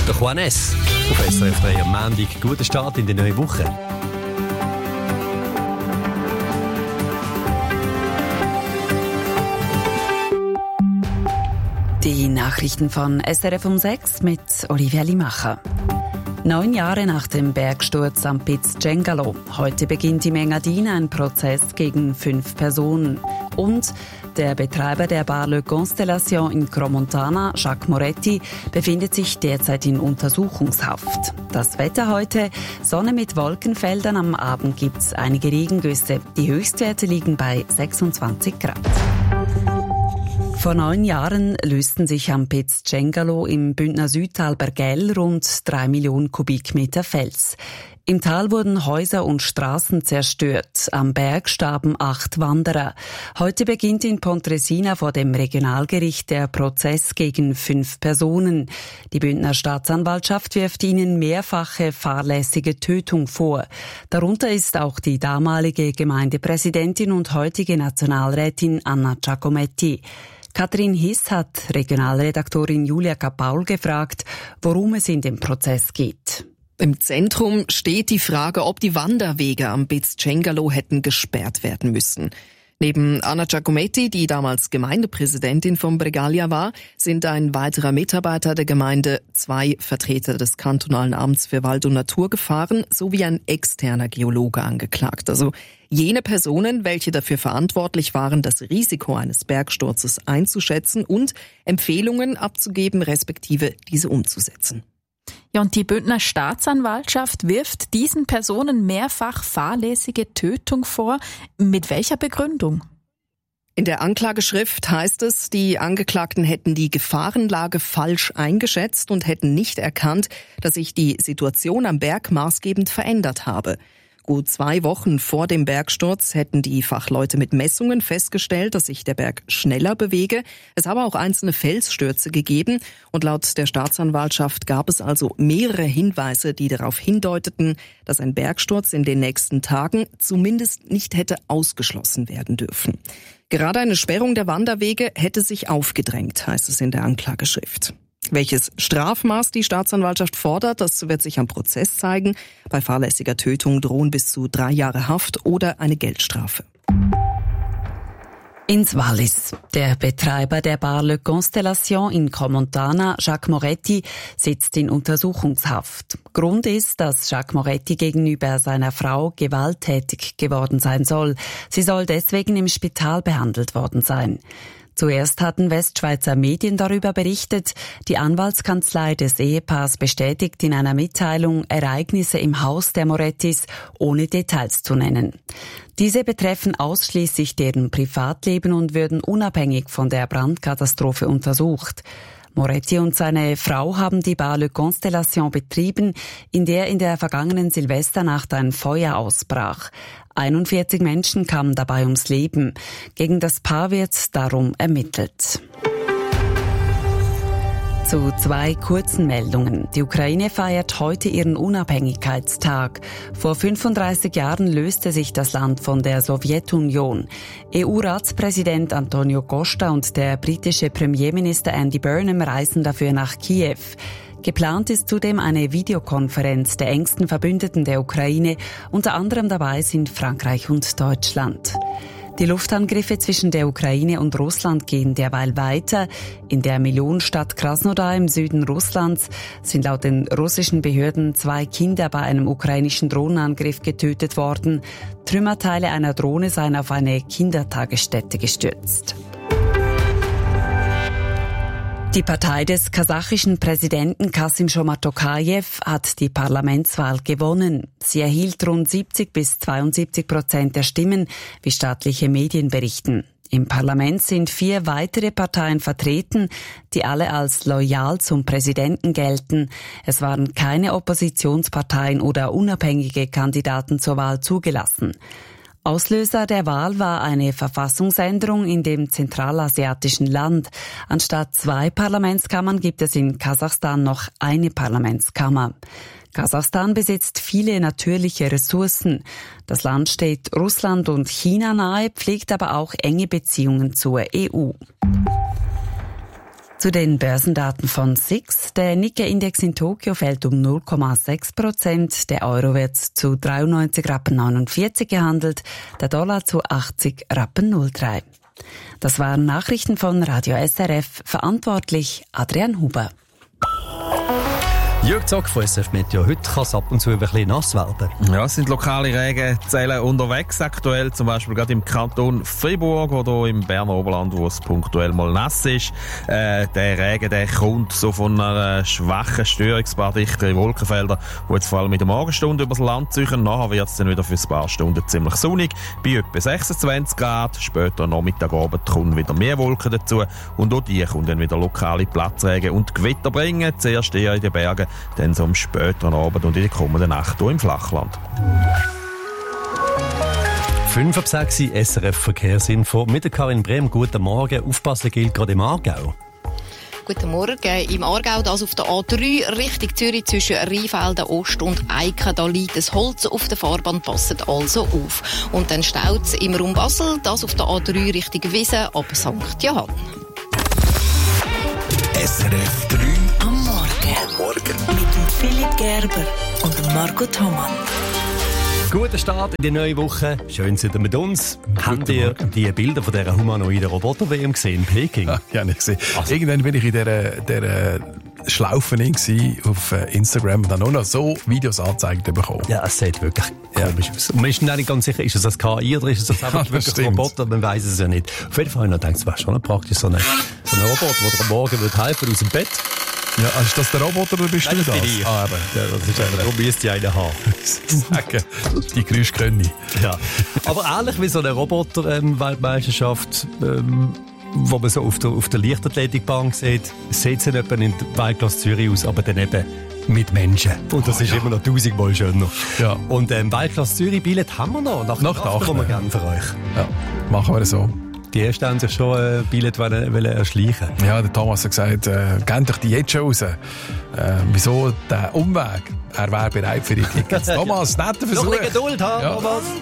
Der Juanes auf SRF 3 am Montag. Guten Start in die neue Woche. Die Nachrichten von SRF um 6 mit Olivia Limacher. 9 Jahre nach dem Bergsturz am Piz Cengalo. Heute beginnt im Engadin ein Prozess gegen 5 Personen. Und der Betreiber der Bar Le Constellation in Crans-Montana, Jacques Moretti, befindet sich derzeit in Untersuchungshaft. Das Wetter heute: Sonne mit Wolkenfeldern. Am Abend gibt's einige Regengüsse. Die Höchstwerte liegen bei 26 Grad. Vor 9 Jahren lösten sich am Piz Cengalo im Bündner Südtal Bergell rund 3 Millionen Kubikmeter Fels. Im Tal wurden Häuser und Straßen zerstört. Am Berg starben 8 Wanderer. Heute beginnt in Pontresina vor dem Regionalgericht der Prozess gegen 5 Personen. Die Bündner Staatsanwaltschaft wirft ihnen mehrfache fahrlässige Tötung vor. Darunter ist auch die damalige Gemeindepräsidentin und heutige Nationalrätin Anna Giacometti. Katrin Hiss hat Regionalredaktorin Julia Kapaul gefragt, worum es in dem Prozess geht. Im Zentrum steht die Frage, ob die Wanderwege am Piz Cengalo hätten gesperrt werden müssen. Neben Anna Giacometti, die damals Gemeindepräsidentin von Bregaglia war, sind ein weiterer Mitarbeiter der Gemeinde, 2 Vertreter des kantonalen Amts für Wald- und Naturgefahren sowie ein externer Geologe angeklagt. Also jene Personen, welche dafür verantwortlich waren, das Risiko eines Bergsturzes einzuschätzen und Empfehlungen abzugeben, respektive diese umzusetzen. Ja, und die Bündner Staatsanwaltschaft wirft diesen Personen mehrfach fahrlässige Tötung vor. Mit welcher Begründung? In der Anklageschrift heißt es, die Angeklagten hätten die Gefahrenlage falsch eingeschätzt und hätten nicht erkannt, dass sich die Situation am Berg maßgebend verändert habe. Gut 2 Wochen vor dem Bergsturz hätten die Fachleute mit Messungen festgestellt, dass sich der Berg schneller bewege. Es habe auch einzelne Felsstürze gegeben und laut der Staatsanwaltschaft gab es also mehrere Hinweise, die darauf hindeuteten, dass ein Bergsturz in den nächsten Tagen zumindest nicht hätte ausgeschlossen werden dürfen. Gerade eine Sperrung der Wanderwege hätte sich aufgedrängt, heißt es in der Anklageschrift. Welches Strafmaß die Staatsanwaltschaft fordert, das wird sich am Prozess zeigen. Bei fahrlässiger Tötung drohen bis zu 3 Jahre Haft oder eine Geldstrafe. Ins Wallis. Der Betreiber der Bar Le Constellation in Crans-Montana, Jacques Moretti, sitzt in Untersuchungshaft. Grund ist, dass Jacques Moretti gegenüber seiner Frau gewalttätig geworden sein soll. Sie soll deswegen im Spital behandelt worden sein. Zuerst hatten Westschweizer Medien darüber berichtet. Die Anwaltskanzlei des Ehepaars bestätigt in einer Mitteilung Ereignisse im Haus der Morettis, ohne Details zu nennen. Diese betreffen ausschließlich deren Privatleben und würden unabhängig von der Brandkatastrophe untersucht. Moretti und seine Frau haben die Bar Le Constellation betrieben, in der in der vergangenen Silvesternacht ein Feuer ausbrach. 41 Menschen kamen dabei ums Leben. Gegen das Paar wird darum ermittelt. Zu 2 kurzen Meldungen. Die Ukraine feiert heute ihren Unabhängigkeitstag. Vor 35 Jahren löste sich das Land von der Sowjetunion. EU-Ratspräsident Antonio Costa und der britische Premierminister Andy Burnham reisen dafür nach Kiew. Geplant ist zudem eine Videokonferenz der engsten Verbündeten der Ukraine. Unter anderem dabei sind Frankreich und Deutschland. Die Luftangriffe zwischen der Ukraine und Russland gehen derweil weiter. In der Millionenstadt Krasnodar im Süden Russlands sind laut den russischen Behörden 2 Kinder bei einem ukrainischen Drohnenangriff getötet worden. Trümmerteile einer Drohne seien auf eine Kindertagesstätte gestürzt. Die Partei des kasachischen Präsidenten Kassym-Jomart Tokajew hat die Parlamentswahl gewonnen. Sie erhielt rund 70-72% der Stimmen, wie staatliche Medien berichten. Im Parlament sind 4 weitere Parteien vertreten, die alle als loyal zum Präsidenten gelten. Es waren keine Oppositionsparteien oder unabhängige Kandidaten zur Wahl zugelassen. Auslöser der Wahl war eine Verfassungsänderung in dem zentralasiatischen Land. Anstatt 2 Parlamentskammern gibt es in Kasachstan noch eine Parlamentskammer. Kasachstan besitzt viele natürliche Ressourcen. Das Land steht Russland und China nahe, pflegt aber auch enge Beziehungen zur EU. Zu den Börsendaten von SIX. Der Nikkei-Index in Tokio fällt um 0,6%. Der Euro wird zu 93,49 Rappen gehandelt, der Dollar zu 80,03 Rappen. Das waren Nachrichten von Radio SRF. Verantwortlich Adrian Huber. Jörg Zock von SF Meteo. Heute kann es ab und zu ein bisschen nass werden. Ja, es sind lokale Regenzellen unterwegs aktuell, zum Beispiel gerade im Kanton Fribourg oder im Berner Oberland, wo es punktuell mal nass ist. Der Regen, der kommt so von einer schwachen Störungsbar dichteren Wolkenfelder, die jetzt vor allem in der Morgenstunde übers Land ziehen. Nachher wird es dann wieder für ein paar Stunden ziemlich sonnig, bei etwa 26 Grad. Später Nachmittagabend kommen wieder mehr Wolken dazu und auch die kommen dann wieder lokale Platzregen und Gewitter bringen. Zuerst eher in den Bergen, dann so am späteren Abend und in der kommenden Nacht hier im Flachland. 5 ab 6 SRF Verkehrsinfo mit der Karin Brehm. Guten Morgen. Aufpassen gilt gerade im Aargau. Guten Morgen. Im Aargau, das auf der A3 Richtung Zürich zwischen Rheinfelden Ost und Eiken, da liegt das Holz auf der Fahrbahn, passt also auf. Und dann staut es im Raum Basel, das auf der A3 Richtung Wiesen ab St. Johann. SRF 3 am Morgen. Mit dem Philipp Gerber und Marco Thomann. Guten Start in die neue Woche. Schön, seid ihr mit uns. Habt ihr die Bilder von dieser humanoiden Roboter-WM gesehen in Peking? Ja, nicht gesehen. Also. Irgendwann bin ich in dieser Schlaufe auf Instagram und dann nur noch so Videos angezeigt bekommen. Ja, es sieht wirklich komisch aus. Und man ist nicht ganz sicher, ist es das KI oder ist es das einfach wirklich ein Roboter? Man weiß es ja nicht. Auf jeden Fall habe ich gedacht, es wäre schon praktisch so ein Roboter, der am Morgen helfen aus dem Bett. Ja, ist das der Roboter oder bist du das? Bin ich. Ah, eben. Ja, das ist eben, darum müsste ich einen haben. Sagen, die Geräusche können ich. Ja. Aber ähnlich wie so eine Roboter-Weltmeisterschaft, wo man so auf der Leichtathletikbahn sieht es in etwa in der Weltklasse Zürich aus, aber dann eben mit Menschen. Und das ist immer noch 1000-mal schöner. Ja. Und Weltklasse Zürich-Billett haben wir noch. Nach der Nacht kommen wir gerne für euch. Ja, machen wir so. Die ersten haben sich schon Billett erschleichen. Ja, der Thomas hat gesagt, gebt euch die jetzt schon raus. Wieso der Umweg? Er wäre bereit für die Tickets. Thomas, netter Versuch. Noch ein bisschen Geduld haben, Thomas.